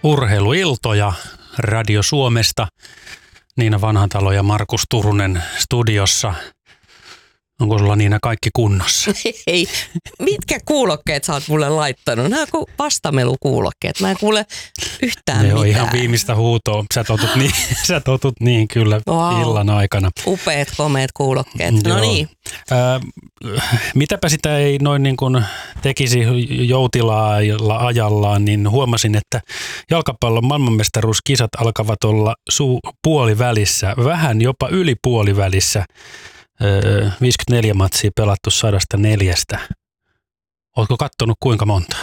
Urheiluiltoja Radio Suomesta. Niina Vanhantalo ja Markus Turunen studiossa. Onko sulla Niina kaikki kunnossa? Ei. Mitkä kuulokkeet sä oot mulle laittanut? Nämä on vastamelukuulokkeet. Mä en kuule yhtään mitään. Ne on ihan viimeistä huutoa. Sä totut niin kyllä illan aikana. Upeat, komeat kuulokkeet. No niin. Mitäpä sitä ei noin niin kuin tekisi joutilaalla ajallaan, niin huomasin, että jalkapallon maailmanmestaruuskisat alkavat olla puolivälissä, vähän jopa yli puolivälissä. 54 matsia pelattu 104. Ootko kattonut kuinka monta?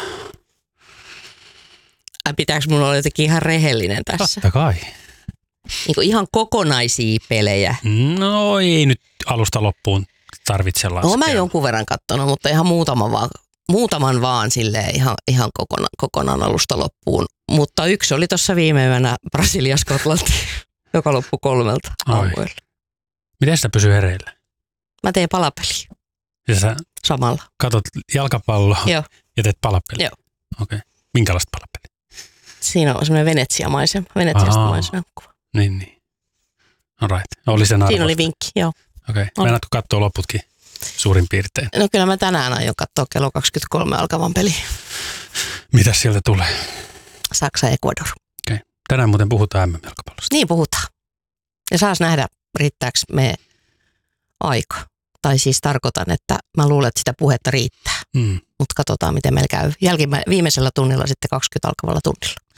Pitääkö mun olla jotenkin ihan rehellinen tässä? Totta kai. Niin ihan kokonaisia pelejä. No ei nyt alusta loppuun tarvitse laskea. No mä jonkun verran kattonut, mutta ihan muutaman vaan silleen ihan kokonaan alusta loppuun. Mutta yksi oli tuossa viime yönä Brasilia-Skotlanti, joka loppui 3 aamuilla. Miten sitä pysyy hereillä? Mä teen palapeliä. Ja sä samalla katot jalkapalloa Joo. Ja teet palapeliä? Joo. Okei. Minkälaista palapeliä? Siinä on semmoinen Venetsiasta maisema kuva. Niin. All right. Oli sen arvosta. Siinä oli vinkki, joo. Okei. Meinaatko katsoa loputkin suurin piirtein? No kyllä mä tänään aion katsoa kello 23 alkavan peli. Mitäs sieltä tulee? Saksa-Ecuador. Okei. Tänään muuten puhutaan MM-jalkapallosta. Niin puhutaan. Ja saas nähdä, riittääkö me aika. Tai siis tarkoitan, että mä luulen, että sitä puhetta riittää. Mutta katsotaan, miten meillä käy. Viimeisellä tunnilla sitten 20 alkavalla tunnilla.